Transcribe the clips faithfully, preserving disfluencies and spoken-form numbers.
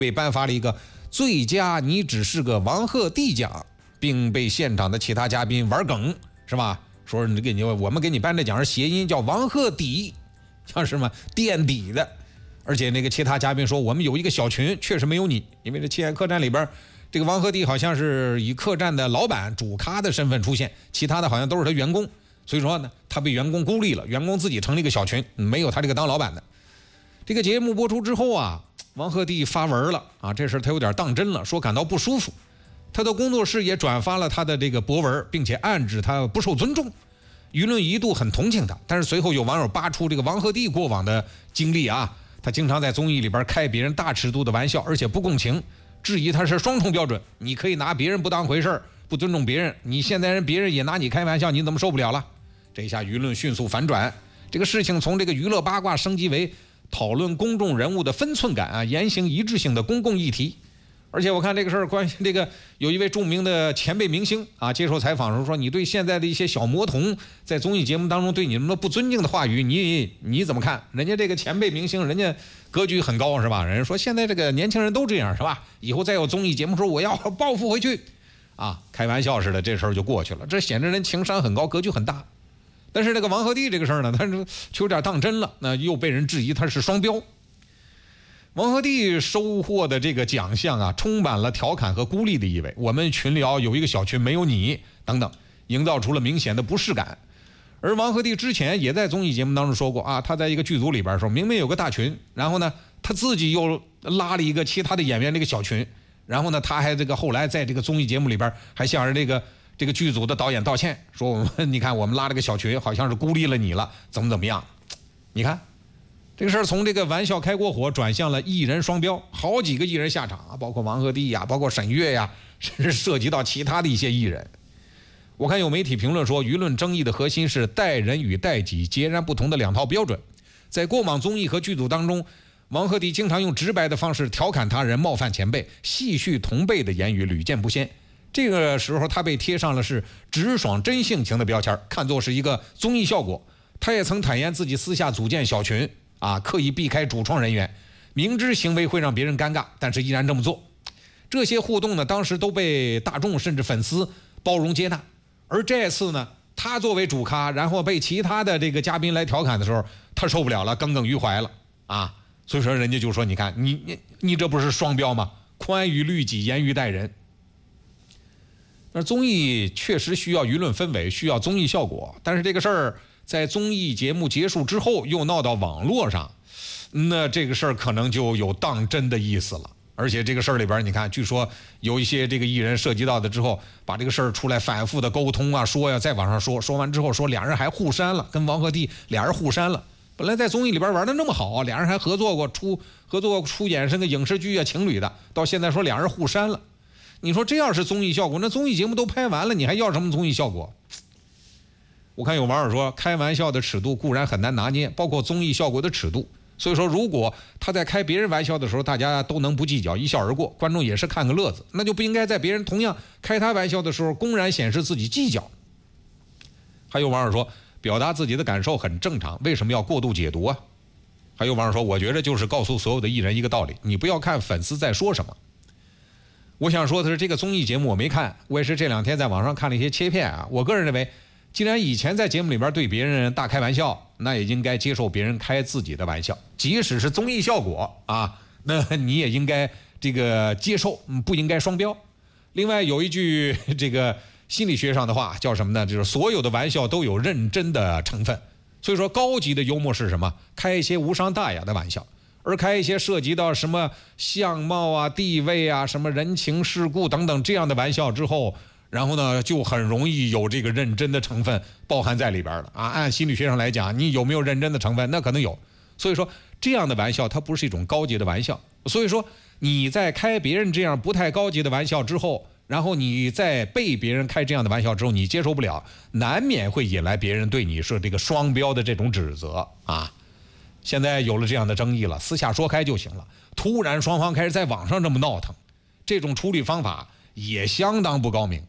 被颁发了一个最佳你只是个王鹤棣奖，并被现场的其他嘉宾玩梗，是吧？说你给你我们给你颁这奖是谐音，叫王鹤底，像什么垫底的。而且那个其他嘉宾说，我们有一个小群，确实没有你，因为这七眼客栈里边，这个王鹤棣好像是以客栈的老板主咖的身份出现，其他的好像都是他员工，所以说呢，他被员工孤立了，员工自己成立一个小群，没有他这个当老板的。这个节目播出之后啊，王鹤棣发文了啊，这事他有点当真了，说感到不舒服。他的工作室也转发了他的这个博文，并且暗指他不受尊重。舆论一度很同情他，但是随后有网友扒出这个王鹤棣过往的经历啊，他经常在综艺里边开别人大尺度的玩笑，而且不共情，质疑他是双重标准。你可以拿别人不当回事，不尊重别人，你现在人别人也拿你开玩笑，你怎么受不了了？这一下舆论迅速反转，这个事情从这个娱乐八卦升级为讨论公众人物的分寸感啊、言行一致性的公共议题。而且我看这个事儿，关于这个有一位著名的前辈明星啊，接受采访的时候说，你对现在的一些小魔童在综艺节目当中对你们的不尊敬的话语，你你怎么看？人家这个前辈明星，人家格局很高是吧？人家说现在这个年轻人都这样是吧？以后再有综艺节目说我要报复回去啊，开玩笑似的，这事儿就过去了。这显着人情商很高，格局很大。但是这个王鹤棣这个事儿呢，他是就有点当真了，那又被人质疑他是双标。王鹤棣收获的这个奖项啊，充满了调侃和孤立的意味。我们群聊有一个小群没有你等等，营造出了明显的不适感。而王鹤棣之前也在综艺节目当中说过啊，他在一个剧组里边说，明明有个大群，然后呢，他自己又拉了一个其他的演员这个小群，然后呢，他还这个后来在这个综艺节目里边还向着这个这个剧组的导演道歉，说我们你看我们拉了个小群，好像是孤立了你了，怎么怎么样？你看。这个事儿从这个玩笑开过火转向了艺人双标，好几个艺人下场啊，包括王鹤棣呀，包括沈月呀，甚至涉及到其他的一些艺人。我看有媒体评论说，舆论争议的核心是待人与待己截然不同的两套标准。在过往综艺和剧组当中，王鹤棣经常用直白的方式调侃他人、冒犯前辈、戏谑同辈的言语屡见不鲜。这个时候他被贴上了是直爽真性情的标签，看作是一个综艺效果。他也曾坦言自己私下组建小群啊，刻意避开主创人员，明知行为会让别人尴尬，但是依然这么做。这些互动呢，当时都被大众甚至粉丝包容接纳。而这次呢，他作为主咖，然后被其他的这个嘉宾来调侃的时候，他受不了了，耿耿于怀了啊。所以说人家就说，你看你你你这不是双标吗？宽于律己，严于待人。那综艺确实需要舆论氛围，需要综艺效果，但是这个事儿在综艺节目结束之后又闹到网络上，那这个事儿可能就有当真的意思了。而且这个事儿里边，你看，据说有一些这个艺人涉及到的之后，把这个事儿出来反复的沟通啊，说呀，在网上说，说完之后说俩人还互删了，跟王鹤棣俩人互删了。本来在综艺里边玩的那么好，俩人还合作过出合作过出演这个影视剧啊，情侣的，到现在说俩人互删了。你说这要是综艺效果，那综艺节目都拍完了，你还要什么综艺效果？我看有网友说，开玩笑的尺度固然很难拿捏，包括综艺效果的尺度。所以说，如果他在开别人玩笑的时候，大家都能不计较，一笑而过，观众也是看个乐子，那就不应该在别人同样开他玩笑的时候，公然显示自己计较。还有网友说，表达自己的感受很正常，为什么要过度解读啊？还有网友说，我觉得就是告诉所有的艺人一个道理，你不要看粉丝在说什么。我想说的是，这个综艺节目我没看，我也是这两天在网上看了一些切片啊。我个人认为，既然以前在节目里边对别人大开玩笑，那也应该接受别人开自己的玩笑，即使是综艺效果啊，那你也应该这个接受，不应该双标。另外有一句这个心理学上的话叫什么呢？就是所有的玩笑都有认真的成分。所以说，高级的幽默是什么？开一些无伤大雅的玩笑。而开一些涉及到什么相貌啊、地位啊、什么人情世故等等这样的玩笑之后，然后呢，就很容易有这个认真的成分包含在里边了啊。按心理学上来讲，你有没有认真的成分？那可能有。所以说，这样的玩笑它不是一种高级的玩笑。所以说，你在开别人这样不太高级的玩笑之后，然后你在被别人开这样的玩笑之后，你接受不了，难免会引来别人对你是这个双标的这种指责啊。现在有了这样的争议了，私下说开就行了。突然双方开始在网上这么闹腾，这种处理方法也相当不高明。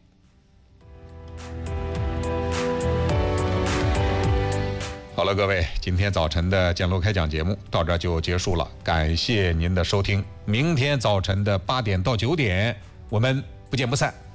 好了，各位，今天早晨的建楼开讲节目到这就结束了，感谢您的收听。明天早晨的八点到九点，我们不见不散。